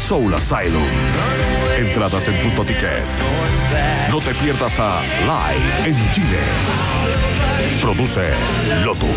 Soul Asylum. Entradas en Punto Ticket. No te pierdas a Live en Chile. Produce Lotus.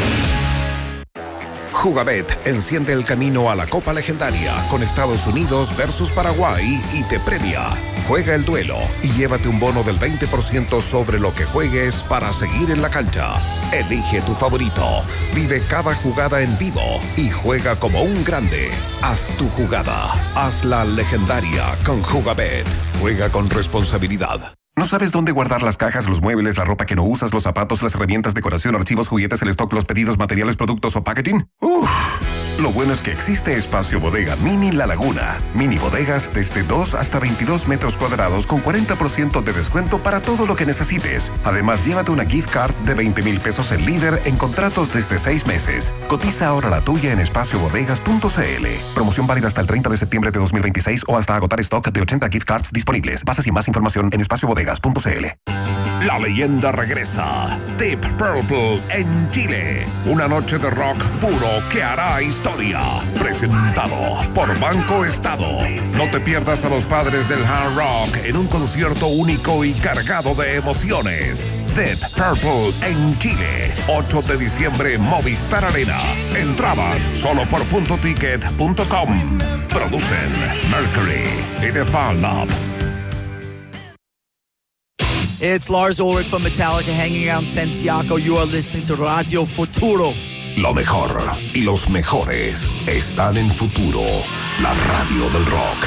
Jugabet enciende el camino a la Copa Legendaria con Estados Unidos versus Paraguay y te premia. Juega el duelo y llévate un bono del 20% sobre lo que juegues para seguir en la cancha. Elige tu favorito, vive cada jugada en vivo y juega como un grande. Haz tu jugada, hazla legendaria con Jugabet. Juega con responsabilidad. ¿No sabes dónde guardar las cajas, los muebles, la ropa que no usas, los zapatos, las herramientas, decoración, archivos, juguetes, el stock, los pedidos, materiales, productos o packaging? Lo bueno es que existe Espacio Bodega Mini La Laguna. Mini bodegas desde 2 hasta 22 metros cuadrados con 40% de descuento para todo lo que necesites. Además, llévate una gift card de 20,000 pesos en Líder en contratos desde 6 meses. Cotiza ahora la tuya en espaciobodegas.cl. Promoción válida hasta el 30 de septiembre de 2026 o hasta agotar stock de 80 gift cards disponibles. Bases y más información en espaciobodegas.cl. La leyenda regresa. Deep Purple en Chile. Una noche de rock puro que hará historia. Presentado por Banco Estado. No te pierdas a los padres del hard rock en un concierto único y cargado de emociones. Deep Purple en Chile. 8 de diciembre, Movistar Arena. Entradas solo por puntoticket.com. Producen Mercury y The Fan Lab. It's Lars Ulrich from Metallica hanging out in Santiago. You are listening to Radio Futuro. Lo mejor y los mejores están en Futuro, la radio del rock.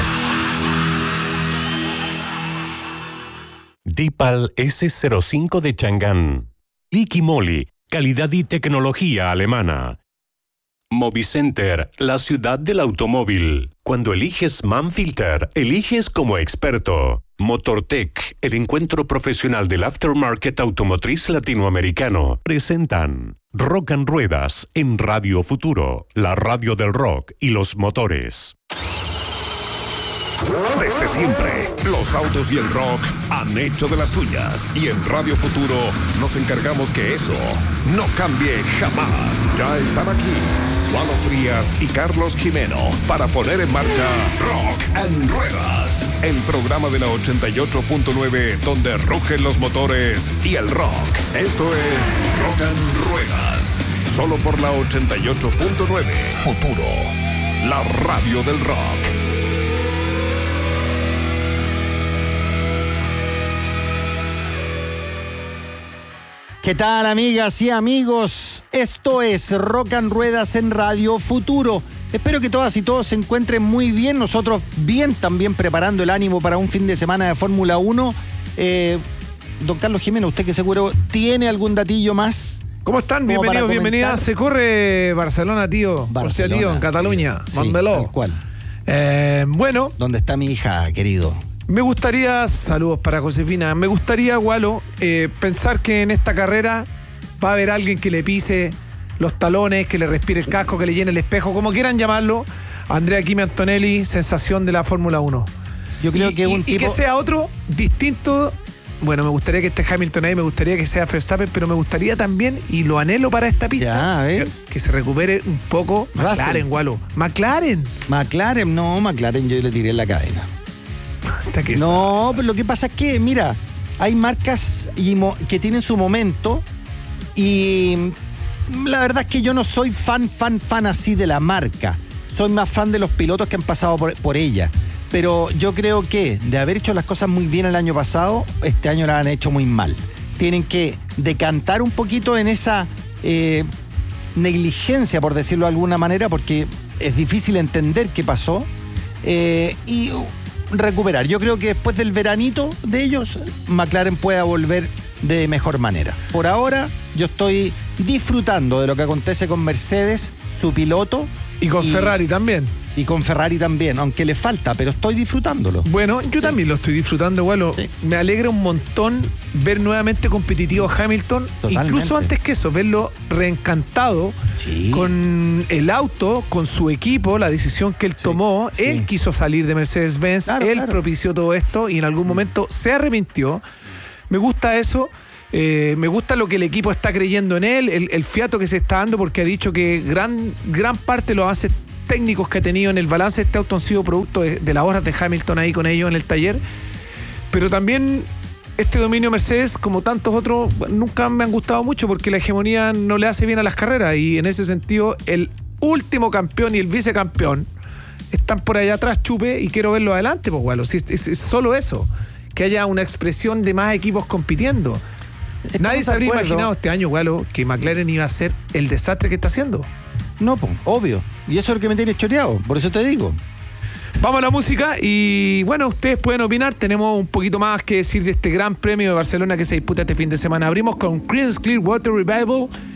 Dipal S05 de Chang'an. Liqui Moly, calidad y tecnología alemana. Movicenter, la ciudad del automóvil. Cuando eliges Manfilter, eliges como experto. Motortech, el encuentro profesional del aftermarket automotriz latinoamericano. Presentan Rock and Ruedas en Radio Futuro, la radio del rock y los motores. Desde siempre, los autos y el rock han hecho de las suyas. Y en Radio Futuro nos encargamos que eso no cambie jamás. Ya están aquí Lalo Frías y Carlos Jimeno para poner en marcha Rock and Ruedas, el programa de la 88.9 donde rugen los motores y el rock. Esto es Rock and Ruedas, solo por la 88.9 Futuro, la radio del rock. ¿Qué tal, amigas y amigos? Esto es Rock and Ruedas en Radio Futuro. Espero que todas y todos se encuentren muy bien. Nosotros bien, también preparando el ánimo para un fin de semana de Fórmula 1. Don Carlos Jimeno, usted que seguro tiene algún datillo más. ¿Cómo están? Bienvenidos, bienvenidas. Se corre Barcelona, tío. Barcelona, tío, en Cataluña. Sí, Mándelo. Tal cual. Bueno. ¿Dónde está mi hija, querido? Me gustaría, saludos para Josefina, me gustaría, Walo, pensar que en esta carrera va a haber alguien que le pise los talones, que le respire el casco, que le llene el espejo, como quieran llamarlo. Andrea Kimi Antonelli, sensación de la Fórmula 1. Yo creo que un tipo... Y que sea otro distinto. Bueno, me gustaría que esté Hamilton ahí, me gustaría que sea Verstappen, pero me gustaría también, y lo anhelo para esta pista, ya, a ver, que se recupere un poco McLaren, Walo. McLaren, yo le tiré la cadena. No, pero lo que pasa es que, mira, hay marcas que tienen su momento y la verdad es que yo no soy fan así de la marca. Soy más fan de los pilotos que han pasado por ella. Pero yo creo que de haber hecho las cosas muy bien el año pasado, este año las han hecho muy mal. Tienen que decantar un poquito en esa negligencia, por decirlo de alguna manera, porque es difícil entender qué pasó. Y recuperar. Yo creo que después del veranito de ellos, McLaren pueda volver de mejor manera. Por ahora, yo estoy disfrutando de lo que acontece con Mercedes, su piloto. Y con Ferrari también. Y con Ferrari también, aunque le falta, pero estoy disfrutándolo. Bueno, yo también lo estoy disfrutando, Walo. Sí. Me alegra un montón ver nuevamente competitivo a Hamilton. Totalmente. Incluso antes que eso, verlo reencantado con el auto, con su equipo, la decisión que él tomó. Sí. Él quiso salir de Mercedes-Benz, él propició todo esto y en algún momento se arrepintió. Me gusta eso. Me gusta lo que el equipo está creyendo en él, el fiato que se está dando, porque ha dicho que gran parte lo hace técnicos que ha tenido en el balance de este auto han sido producto de las horas de Hamilton ahí con ellos en el taller. Pero también este dominio Mercedes, como tantos otros, nunca me han gustado mucho porque la hegemonía no le hace bien a las carreras. Y en ese sentido, el último campeón y el vicecampeón están por allá atrás, chupe, y quiero verlo adelante, pues, Gualo. Si es solo eso, que haya una expresión de más equipos compitiendo. Nadie se habría imaginado este año, Gualo, que McLaren iba a ser el desastre que está haciendo. No, pues, obvio. Y eso es lo que me tiene choreado, por eso te digo. Vamos a la música y bueno, ustedes pueden opinar. Tenemos un poquito más que decir de este gran premio de Barcelona que se disputa este fin de semana. Abrimos con Creedence Clearwater Revival